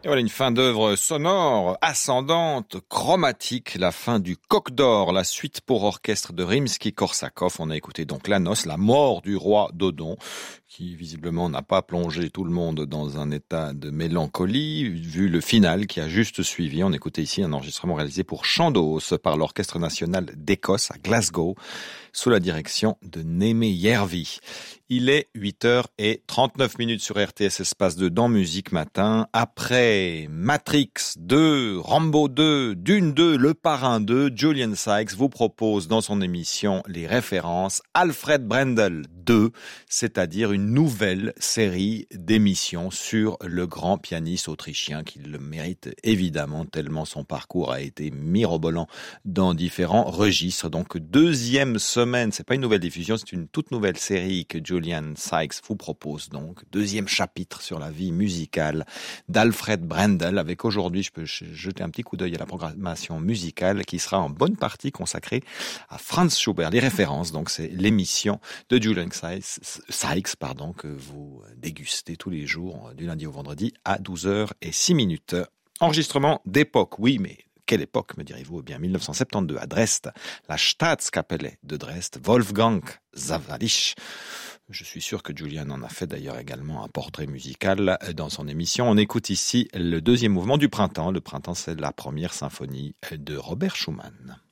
Et voilà une fin d'œuvre sonore, ascendante, chromatique, la fin du Coq d'Or, la suite pour orchestre de Rimsky-Korsakov. On a écouté donc la noce, la mort du roi Dodon, qui visiblement n'a pas plongé tout le monde dans un état de mélancolie, vu le final qui a juste suivi. On écoutait ici un enregistrement réalisé pour Chandos par l'Orchestre national d'Écosse à Glasgow, sous la direction de Némé Järvi. Il est 8h39 sur RTS Espace 2 dans Musique Matin. Après Matrix 2, Rambo 2, Dune 2, Le Parrain 2, Julian Sykes vous propose dans son émission les références Alfred Brendel 2, c'est-à-dire une nouvelle série d'émissions sur le grand pianiste autrichien qui le mérite évidemment tellement son parcours a été mirobolant dans différents registres. Donc deuxième semaine, c'est pas une nouvelle diffusion, c'est une toute nouvelle série que Julian Sykes vous propose donc. Deuxième chapitre sur la vie musicale d'Alfred Brendel, avec aujourd'hui, je peux jeter un petit coup d'œil à la programmation musicale qui sera en bonne partie consacrée à Franz Schubert. Les références, donc c'est l'émission de Julian Sykes, que vous dégustez tous les jours du lundi au vendredi à 12h06. Enregistrement d'époque, oui, mais quelle époque, me direz-vous? Eh bien, 1972, à Dresde, la Staatskapelle de Dresde, Wolfgang Sawallisch. Je suis sûr que Julian en a fait d'ailleurs également un portrait musical dans son émission. On écoute ici le deuxième mouvement du Printemps. Le Printemps, c'est la première symphonie de Robert Schumann.